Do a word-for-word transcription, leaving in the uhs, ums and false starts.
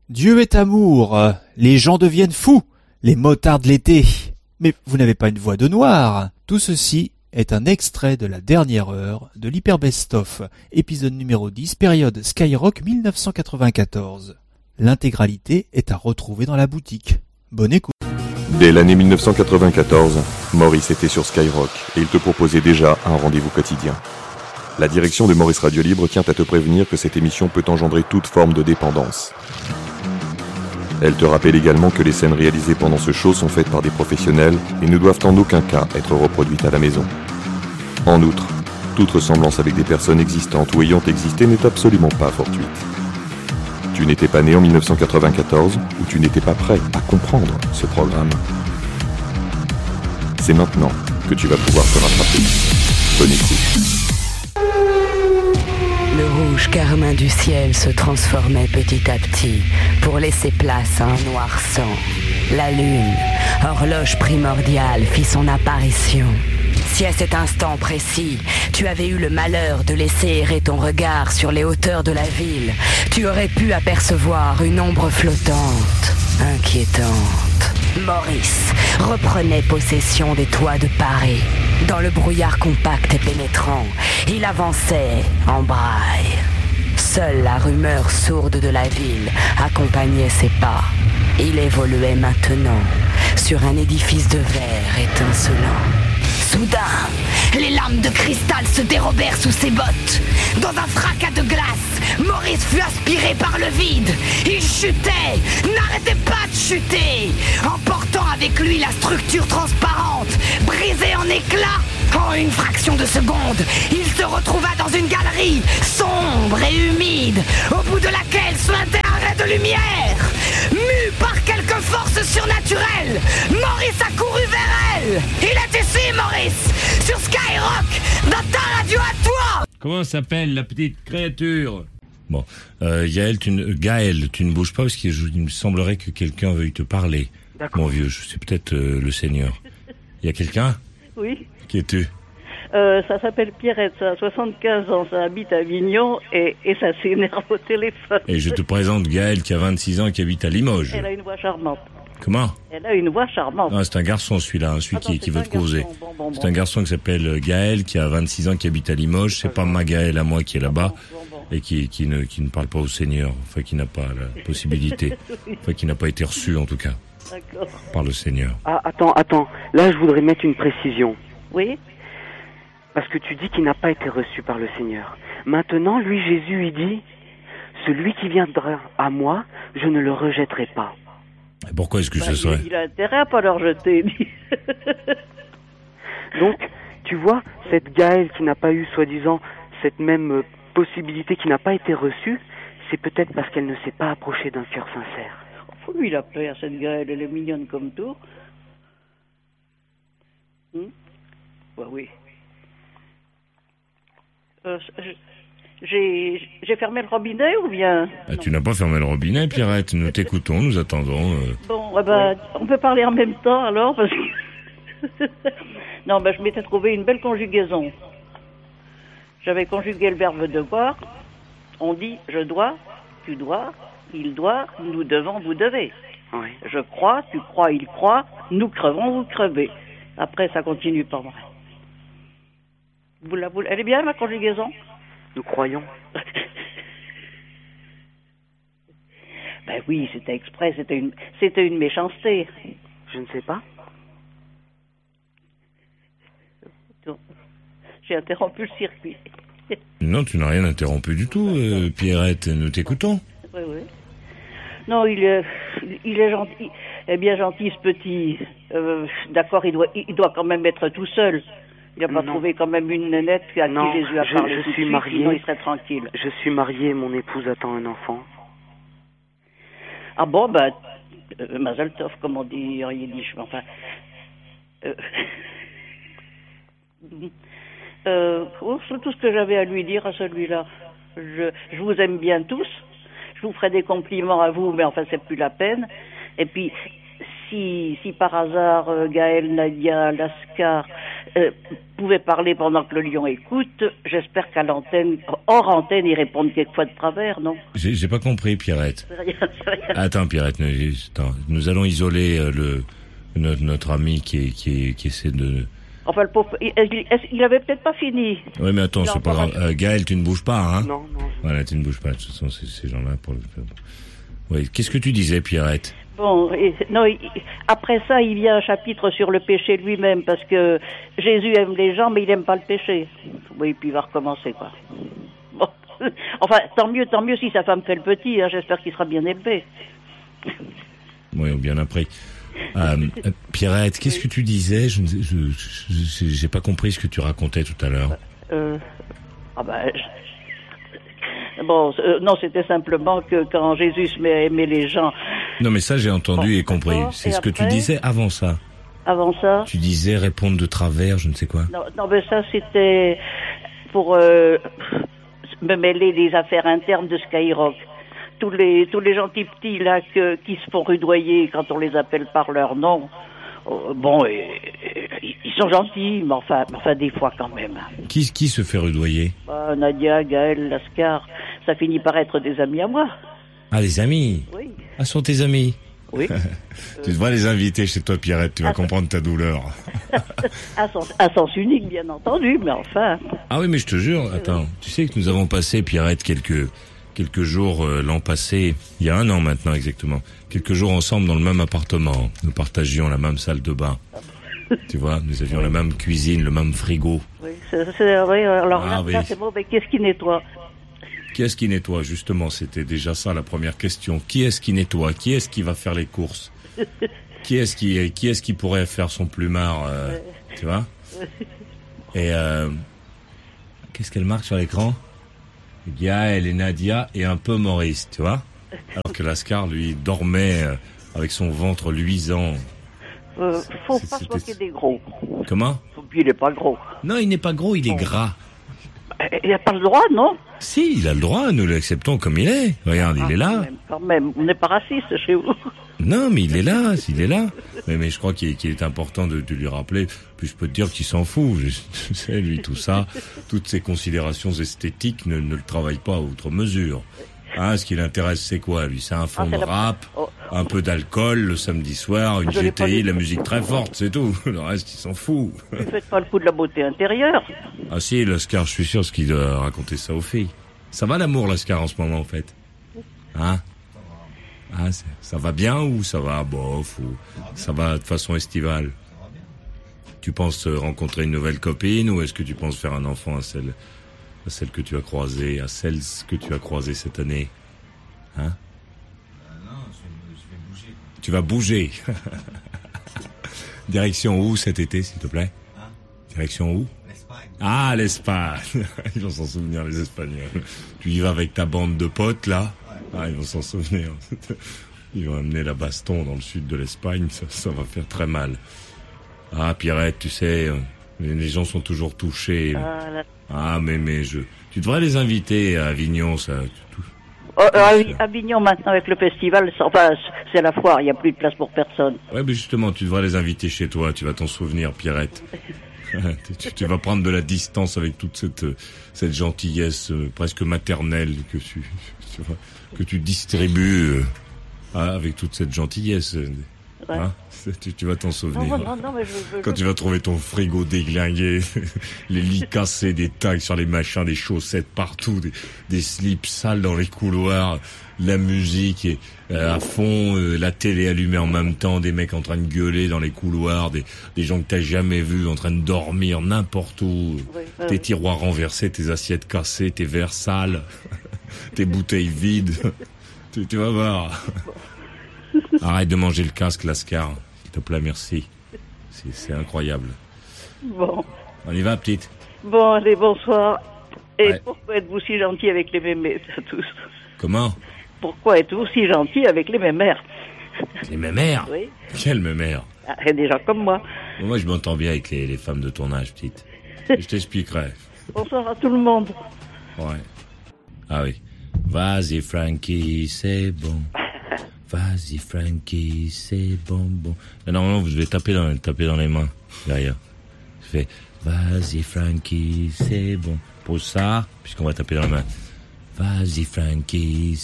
Dieu est amour, les gens deviennent fous, les motards de l'été. Mais vous n'avez pas une voix de noir. Tout ceci est un extrait de la dernière heure de l'Hyper Best of, épisode numéro dix, période Skyrock mille neuf cent quatre-vingt-quatorze. L'intégralité est à retrouver dans la boutique. Bonne écoute. Dès l'année mille neuf cent quatre-vingt-quatorze, Maurice était sur Skyrock et il te proposait déjà un rendez-vous quotidien. La direction de Maurice Radio Libre tient à te prévenir que cette émission peut engendrer toute forme de dépendance. Elle te rappelle également que les scènes réalisées pendant ce show sont faites par des professionnels et ne doivent en aucun cas être reproduites à la maison. En outre, toute ressemblance avec des personnes existantes ou ayant existé n'est absolument pas fortuite. Tu n'étais pas né en mille neuf cent quatre-vingt-quatorze ou tu n'étais pas prêt à comprendre ce programme. C'est maintenant que tu vas pouvoir te rattraper. Bonne écoute. Le rouge carmin du ciel se transformait petit à petit pour laisser place à un noir sang. La lune, horloge primordiale, fit son apparition. Si à cet instant précis, tu avais eu le malheur de laisser errer ton regard sur les hauteurs de la ville, tu aurais pu apercevoir une ombre flottante, inquiétante. Maurice reprenait possession des toits de Paris. Dans le brouillard compact et pénétrant, il avançait en braille. Seule la rumeur sourde de la ville accompagnait ses pas. Il évoluait maintenant sur un édifice de verre étincelant. Soudain, les lames de cristal se dérobèrent sous ses bottes. Dans un fracas de glace, Maurice fut aspiré par le vide. Il chutait, n'arrêtait pas de chuter, emportant avec lui la structure transparente, brisée en éclats. En une fraction de seconde, il se retrouva dans une galerie sombre et humide, au bout de laquelle suintait un ray de lumière. Mu par quelque force surnaturelle, Maurice a couru vers elle. Il est ici, Maurice, sur Skyrock, dans ta radio à toi. Comment s'appelle la petite créature? Bon, euh, Gaël, tu ne, Gaël, tu ne bouges pas parce qu'il il me semblerait que quelqu'un veuille te parler. D'accord. Mon vieux, c'est peut-être euh, le Seigneur. Il y a quelqu'un? Oui. Qui es-tu? Euh, ça s'appelle Pierrette, ça a soixante-quinze ans, ça habite à Avignon et, et ça s'énerve au téléphone. Et je te présente Gaël qui a vingt-six ans et qui habite à Limoges. Elle a une voix charmante. Comment? Elle a une voix charmante. Ah, c'est un garçon celui-là, hein, celui Attends, qui, qui veut te causer. Bon, bon, bon, c'est un garçon qui s'appelle Gaël qui a vingt-six ans qui habite à Limoges. C'est pas ma Gaël à moi qui est là-bas et qui, qui, ne, qui ne parle pas au Seigneur, enfin qui n'a pas la possibilité, enfin qui n'a pas été reçu en tout cas. D'accord. Par le Seigneur. Ah, attends, attends. Là, je voudrais mettre une précision. Oui. Parce que tu dis qu'il n'a pas été reçu par le Seigneur. Maintenant, lui, Jésus, il dit, celui qui viendra à moi, je ne le rejetterai pas. Et pourquoi est-ce que bah, ce serait? Il a intérêt à pas le rejeter. Donc, tu vois, cette Gaëlle qui n'a pas eu, soi-disant, cette même possibilité, qui n'a pas été reçue, c'est peut-être parce qu'elle ne s'est pas approchée d'un cœur sincère. Faut lui la plaire, cette Gaëlle, elle est mignonne comme tout. Hum bah oui. Euh, j'ai, j'ai fermé le robinet ou bien... Ah, tu n'as pas fermé le robinet, Pierrette. Nous t'écoutons, nous attendons. Euh... Bon, eh ben, oui. On peut parler en même temps alors, parce que... non, ben, je m'étais trouvé une belle conjugaison. J'avais conjugué le verbe devoir. On dit je dois, tu dois, il doit, nous devons, vous devez. Oui. Je crois, tu crois, il croit, nous crevons, vous crevez. Après, ça continue par vrai. Vous la, vous, elle est bien, ma conjugaison? Nous croyons. Ben oui, c'était exprès, c'était une, c'était une méchanceté. Je ne sais pas. J'ai interrompu le circuit. Non, tu n'as rien interrompu du tout, euh, Pierrette, nous t'écoutons. Oui, oui. Non, il est, il est gentil, est bien gentil, ce petit. Euh, d'accord, il doit, il doit quand même être tout seul. Il n'a pas non. trouvé quand même une nénette à non, qui Jésus a je, parlé je tout suis de suite, marié. Sinon il serait tranquille. Je suis marié, mon épouse attend un enfant. Ah bon, ben, euh, Mazel Tov, comme on dit en yiddish, enfin... Euh, euh, oh, c'est tout ce que j'avais à lui dire à celui-là. Je, je vous aime bien tous. Je vous ferai des compliments à vous, mais enfin, c'est plus la peine. Et puis, si, si par hasard, euh, Gaël, Nadia, Lascar, euh, pouvait parler pendant que le lion écoute. J'espère qu'à l'antenne, hors antenne, ils répondent quelquefois de travers, non? J'ai, j'ai pas compris, Pierrette. C'est rien, c'est rien. Attends, Pierrette, nous, attends, nous allons isoler euh, le notre, notre ami qui, qui, qui essaie de... Enfin, le pauvre, il, il, il avait peut-être pas fini. Oui, mais attends, Il a c'est pas encore grave. Euh, Gaël, tu ne bouges pas, hein? Non, non. Voilà, tu ne bouges pas. De toute façon, c'est ces gens-là pour le... Oui, qu'est-ce que tu disais, Pierrette? Bon, et, non, il, après ça, il y a un chapitre sur le péché lui-même, parce que Jésus aime les gens, mais il aime pas le péché. Oui, puis il va recommencer, quoi. Bon. Enfin, tant mieux, tant mieux si sa femme fait le petit, hein, j'espère qu'il sera bien élevé. Oui, bien appris. Euh, euh, Pierrette, qu'est-ce que tu disais? Je, je, je, je j'ai pas compris ce que tu racontais tout à l'heure. Euh, ah ben, je- bon, euh, non, c'était simplement que quand Jésus se met à aimer les gens, Non, mais ça, j'ai entendu Bon, et compris. d'accord. C'est Et ce que tu après disais avant ça. avant ça, Tu disais répondre de travers, je ne sais quoi. non, non, ben ça c'était pour euh, me mêler des affaires internes de Skyrock. Tous les tous les gentils petits là que, qui se font rudoyer quand on les appelle par leur nom. euh, bon, et, et, ils sont gentils, mais enfin, enfin des fois quand même. Qui, qui se fait rudoyer? Bah, Nadia, Gaël, Lascar, ça finit par être des amis à moi. Ah, les amis. Oui, Ah, sont tes amis. oui. Tu devrais les inviter chez toi, Pierrette. Tu vas Ah, comprendre ta douleur. À sens, à sens unique, bien entendu, mais enfin. Ah oui, mais je te jure. Attends, tu sais que nous avons passé, Pierrette, quelques quelques jours euh, l'an passé, il y a un an maintenant exactement, quelques jours ensemble dans le même appartement. Nous partagions la même salle de bain. Tu vois, nous avions la même cuisine, le même frigo. Oui, c'est, c'est, oui, alors Ah, là, oui. là, c'est bon, mais qu'est-ce qui nettoie? Qui est-ce qui nettoie? Justement, c'était déjà ça la première question. Qui est-ce qui nettoie? Qui est-ce qui va faire les courses? Qui est-ce qui, qui est-ce qui pourrait faire son plumard, euh, tu vois? Et euh, qu'est-ce qu'elle marque sur l'écran? Gaël et Nadia et un peu Maurice, tu vois? Alors que Lascar, lui, dormait euh, avec son ventre luisant. Euh, faut C'est- pas se c'était- moquer des gros. Comment? Puis il est pas gros. Non, il n'est pas gros, il est Bon. gras. Il a pas le droit, non? Si, il a le droit, nous l'acceptons comme il est. Regarde, il Ah, est Quand là. même, quand même. On n'est pas raciste chez vous. Non, mais il est là, il est là. Mais, mais je crois qu'il est, qu'il est important de, de lui rappeler. Puis je peux te dire qu'il s'en fout. Je, tu sais, lui, tout ça, toutes ces considérations esthétiques ne, ne le travaillent pas à outre mesure. Hein, ce qui l'intéresse, c'est quoi, lui? C'est un fond Ah, c'est de la- rap, Oh. un peu d'alcool le samedi soir, une Je l'ai pas G T I, dit. la musique très forte, c'est tout. Le reste, il s'en fout. Ne faites pas le coup de la beauté intérieure. Ah si, Lascar, je suis sûr ce qu'il doit raconter ça aux filles. Ça va l'amour, Lascar, en ce moment, en fait? Hein? Ah, c'est- ça va bien ou ça va bof ou ça va de façon estivale? Tu penses euh, rencontrer une nouvelle copine ou est-ce que tu penses faire un enfant à celle, à celle que tu as croisée, à celles que tu as croisées cette année? Hein? Tu vas bouger. Direction où cet été, s'il te plaît? Direction où? Ah, l'Espagne. Ils vont s'en souvenir, les Espagnols. Tu y vas avec ta bande de potes, là? Ah, ils vont s'en souvenir. Ils vont amener la baston dans le sud de l'Espagne, ça, ça va faire très mal. Ah, Pierrette, tu sais, euh, les les gens sont toujours touchés. Ah, là. Ah, mais, mais je... Tu devrais les inviter à Avignon, ça... tout- Oh, euh, Avi- Avignon, maintenant, avec le festival, c'est- enfin, c'est la foire, il n'y a plus de place pour personne. Ouais, mais justement, tu devrais les inviter chez toi, tu vas t'en souvenir, Pierrette. tu, tu vas prendre de la distance avec toute cette, euh, cette gentillesse euh, presque maternelle que tu, tu vois, que tu distribues euh, ah, avec toute cette gentillesse. euh, Ouais. hein. tu, tu vas t'en Non, souvenir. non, non, mais je, je- Quand tu vas trouver ton frigo déglingué, les lits cassés, des tags sur les machins, des chaussettes partout, des, des slips sales dans les couloirs, la musique est euh, à fond, euh, la télé allumée en même temps, des mecs en train de gueuler dans les couloirs, des, des gens que t'as jamais vus en train de dormir n'importe où, Oui, oui, tes oui. tiroirs renversés, tes assiettes cassées, tes verres sales, tes bouteilles vides. tu, tu vas voir. Arrête de manger le casque, Lascar. S'il te plaît, merci. C'est, c'est incroyable. Bon. On y va, petite. Bon, allez, bonsoir. Et Ouais. pourquoi êtes-vous si gentil avec les mémères, tous? Comment? Pourquoi êtes-vous si gentil avec les mémères? Les mémères. Oui. Quelle mémère? Ah, et des gens comme moi. Moi, je m'entends bien avec les, les femmes de ton âge, petite. Je t'expliquerai. Bonsoir à tout le monde. Ouais. Ah oui. Vas-y, Frankie, c'est bon. Vas-y, Frankie, c'est bon, bon. Mais normalement, vous devez taper dans, taper dans les mains, derrière. Fait, vas-y Frankie, c'est bon. Pose ça, puisqu'on va taper dans la main. Vas-y Frankie,